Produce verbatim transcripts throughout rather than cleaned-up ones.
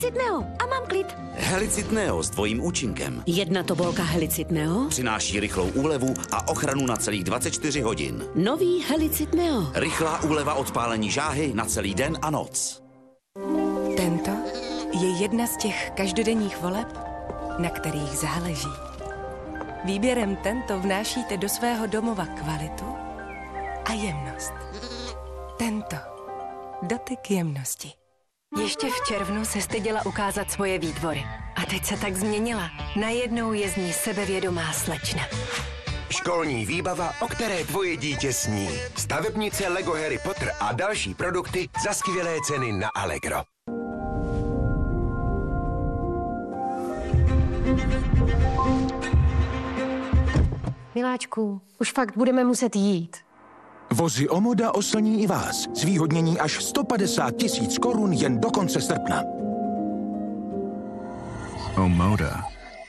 Helicit Neo a mám klid. Helicit Neo s dvojím účinkem. Jedna tobolka Helicit Neo Přináší rychlou úlevu a ochranu na celých dvacet čtyři hodin. Nový Helicit Neo. Rychlá úleva od pálení žáhy na celý den a noc. Tento je jedna z těch každodenních voleb, na kterých záleží. Výběrem Tento vnášíte do svého domova kvalitu a jemnost. Tento. Dotyk jemnosti. Ještě v červnu se styděla ukázat svoje výtvory. A teď se tak změnila. Najednou je z ní sebevědomá slečna. Školní výbava, o které tvoje dítě sní. Stavebnice Lego Harry Potter a další produkty za skvělé ceny na Allegro. Miláčku, už fakt budeme muset jít. Vozy Omoda oslní i vás. Zvýhodnění až sto padesát tisíc korun jen do konce srpna. Omoda.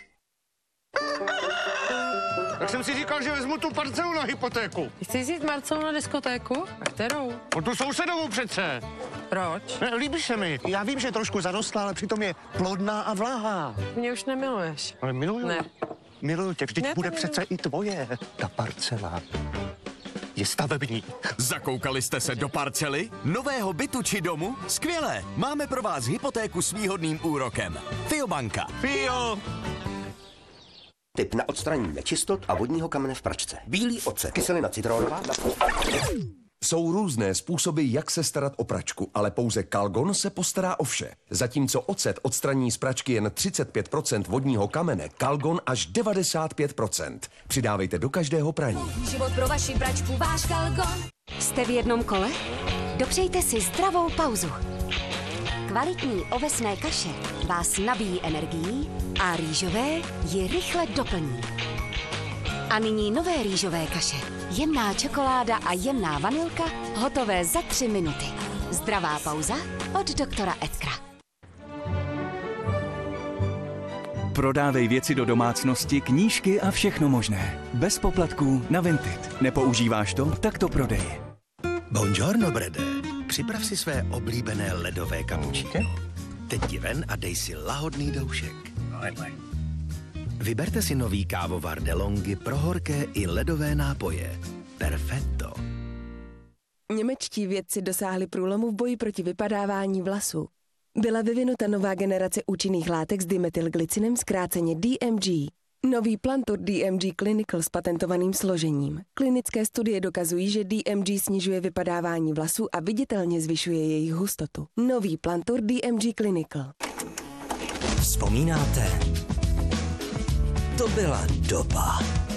Tak jsem si říkal, že vezmu tu parcelu na hypotéku. Chceš jít Marcelu na diskotéku? A kterou? O tu sousedovou přece. Proč? Ne, líbí se mi. Já vím, že je trošku zarostlá, ale přitom je plodná a vláhá. Mě už nemiluješ. Ale miluju. Ne. Miluju tě, vždyť Ne, bude to přece i tvoje. Ta parcela je stavební. Zakoukali jste se do parcely? Nového bytu či domu? Skvělé! Máme pro vás hypotéku s výhodným úrokem. Fiobanka. Fio! Tip na odstranění nečistot a vodního kamene v pračce. Bílý ocet, kyselina citronová. Jsou různé způsoby, jak se starat o pračku, ale pouze Calgon se postará o vše. Zatímco ocet odstraní z pračky jen třicet pět procent vodního kamene, Calgon až devadesát pět procent. Přidávejte do každého praní. Život pro vaši pračku, váš Calgon. Jste v jednom kole? Dopřejte si zdravou pauzu. Kvalitní ovesné kaše vás nabíjí energií a rýžové ji rychle doplní. A nyní nové rýžové kaše. Jemná čokoláda a jemná vanilka, hotové za tři minuty. Zdravá pauza od doktora Edkra. Prodávej věci do domácnosti, knížky a všechno možné. Bez poplatků na Vinted. Nepoužíváš to? Tak to prodej. Buongiorno, Brede. Připrav si své oblíbené ledové kapučíno. Teď ti ven a dej si lahodný doušek. Vyberte si nový kávovar DeLonghi pro horké i ledové nápoje. Perfetto. Němečtí vědci dosáhli průlomu v boji proti vypadávání vlasů. Byla vyvinuta nová generace účinných látek s dimethylglycinem, zkráceně D M G. Nový Plantur D M G Clinical s patentovaným složením. Klinické studie dokazují, že D M G snižuje vypadávání vlasů a viditelně zvyšuje jejich hustotu. Nový Plantur D M G Clinical. Vzpomínáte? To byla doba.